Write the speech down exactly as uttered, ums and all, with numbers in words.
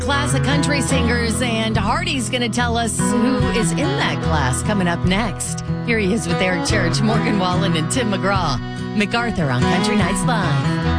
class of country singers, and Hardy's going to tell us who is in that class coming up next. Here he is with Eric Church, Morgan Wallen, and Tim McGraw. MacArthur on Country Nights Live.